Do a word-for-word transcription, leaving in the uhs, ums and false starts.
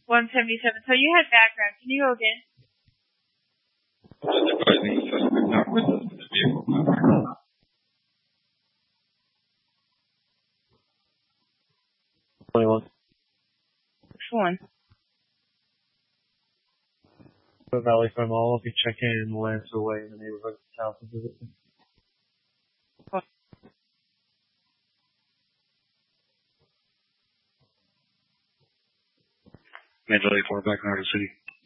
one seventy-seven. So you had background. Can you go again? Advising suspect not with us in the vehicle. twenty-one. Which one? The Valley Farm Mall. I'll be checking in Lance away in the neighborhood south of the visit. Mandalay four back in Harbor City.